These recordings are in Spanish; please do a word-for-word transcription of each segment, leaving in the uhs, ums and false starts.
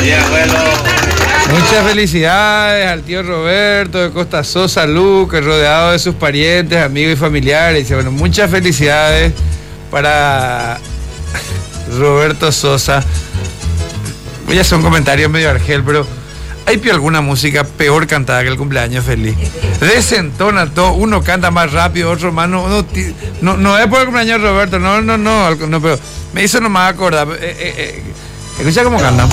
Muchas felicidades al tío Roberto de Costa Sosa Luque, rodeado de sus parientes, amigos y familiares. Bueno, muchas felicidades para Roberto Sosa. Ya son comentarios medio argel, pero ¿hay alguna música peor cantada que el cumpleaños feliz? Desentona todo, uno canta más rápido, otro más no, no, no, no es por el cumpleaños de Roberto, no, no, no, no, pero me hizo nomás acordar. Eh, eh, eh, escucha cómo canta.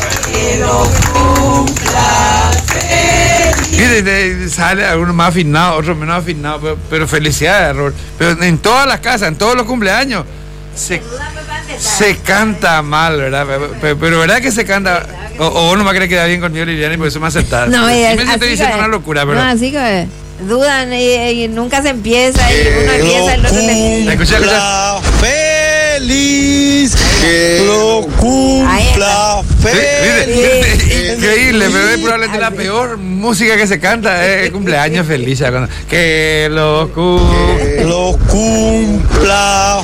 Y sale algunos más afinados, otros menos afinados, pero, pero felicidades, Robert. Pero en todas las casas, en todos los cumpleaños, se, se canta mal, ¿verdad? Pero, pero ¿verdad que se canta? O, o uno más cree que da bien conmigo, Liliana, y por eso me aceptaba. No, sí, es, me estoy diciendo una locura, pero. No, así que dudan y, y nunca se empieza, y uno empieza, el otro termina. Escucha, escucha. Feliz, que lo cumpla feliz. Increíble, pero es probablemente la peor música que se canta, es el cumpleaños feliz. Que lo cumpla. Que lo cumpla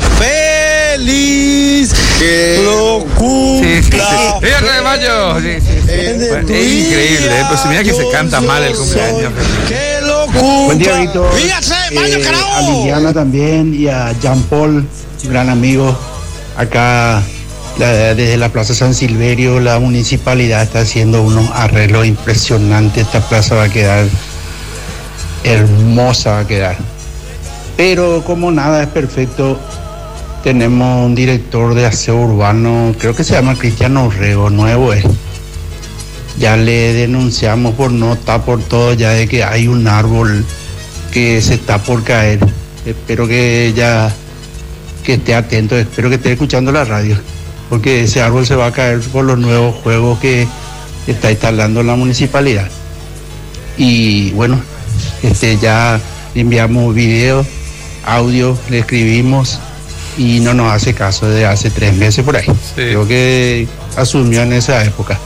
feliz, que lo cumpla. Sí, sí, sí. Día de mayo. Sí, sí, sí. Bueno, es increíble, eh, pues mira que se canta mal el cumpleaños feliz. Buen día, Víctor. Eh, a Liliana también y a Jean Paul, gran amigo. Acá la, desde la Plaza San Silverio, la municipalidad está haciendo unos arreglos impresionantes. Esta plaza va a quedar hermosa, va a quedar. Pero como nada es perfecto, tenemos un director de aseo urbano, creo que se llama Cristiano Rego, nuevo es. Ya le denunciamos por nota, por todo, ya de que hay un árbol que se está por caer. Espero que ya que esté atento, espero que esté escuchando la radio, porque ese árbol se va a caer por los nuevos juegos que está instalando la municipalidad. Y bueno, este ya le enviamos video, audio, le escribimos y no nos hace caso desde hace tres meses por ahí. Sí. Creo que asumió en esa época.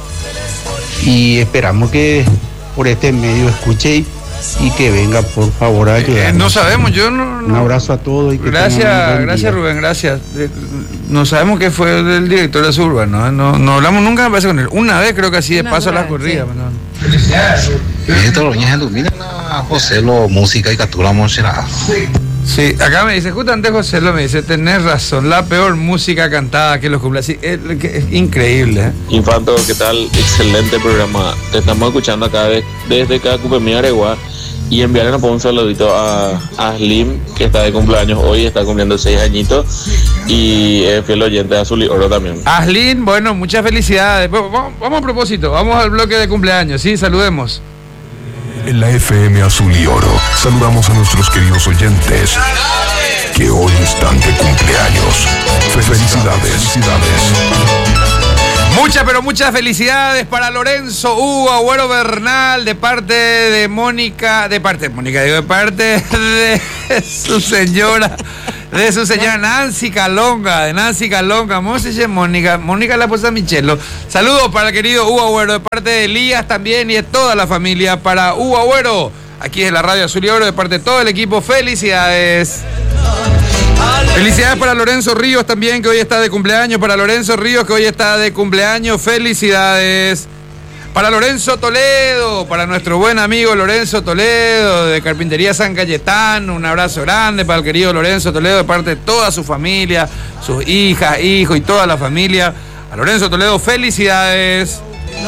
Y esperamos que por este medio escuche y, y que venga por favor a ayudar. Eh, no sabemos, yo no, no. Un abrazo a todos. Y que gracias, gracias Rubén, gracias. No sabemos qué fue del director de Surban, ¿no? No, no hablamos nunca, me parece, con él. Una vez creo que así de Una paso a la corrida. Sí. No. Felicidades. Esto lo viene ilumina a José lo música y captura monserrada. Sí, acá me dice, justamente José lo me dice, tenés razón, la peor música cantada que los cumpleaños. Es, es increíble, ¿eh? Infanto, ¿qué tal? Excelente programa. Te estamos escuchando acá de, desde cada cumpleaños Aregua y enviarle un saludito a, a Slim, que está de cumpleaños hoy, está cumpliendo seis añitos y es fiel oyente de Azul y Oro también. Aslin, bueno, muchas felicidades. Vamos, vamos a propósito, vamos al bloque de cumpleaños, sí, saludemos. En la F M Azul y Oro, saludamos a nuestros queridos oyentes que hoy están de cumpleaños. Felicidades, felicidades. Muchas, pero muchas felicidades para Lorenzo Hugo Agüero Bernal, de parte de Mónica, de parte de Mónica, digo, de parte de su señora, de su señora Nancy Calonga, de Nancy Calonga, ¿cómo se llama Mónica? Mónica la esposa de Michelo. Saludos para el querido Hugo Agüero, de parte de Elías también y de toda la familia, para Hugo Agüero, aquí es la Radio Azul y Oro, de parte de todo el equipo, felicidades. Felicidades para Lorenzo Ríos también, que hoy está de cumpleaños. Para Lorenzo Ríos, que hoy está de cumpleaños. Felicidades. Para Lorenzo Toledo, para nuestro buen amigo Lorenzo Toledo, de Carpintería San Cayetano. Un abrazo grande para el querido Lorenzo Toledo, de parte de toda su familia, sus hijas, hijos y toda la familia. A Lorenzo Toledo, felicidades.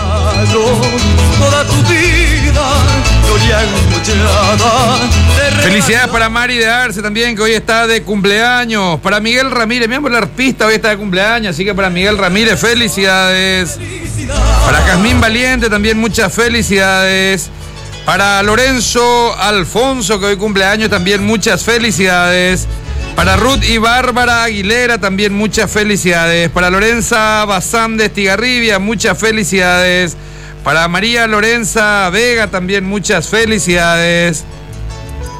Toda tu vida, felicidades para Mari de Arce también, que hoy está de cumpleaños. Para Miguel Ramírez, mi amor, el arpista hoy está de cumpleaños, así que para Miguel Ramírez, felicidades. Para Jazmín Valiente también muchas felicidades. Para Lorenzo Alfonso, que hoy cumpleaños, también muchas felicidades. Para Ruth y Bárbara Aguilera también muchas felicidades. Para Lorenza Bazán de Estigarribia, muchas felicidades. Para María Lorenza Vega también muchas felicidades.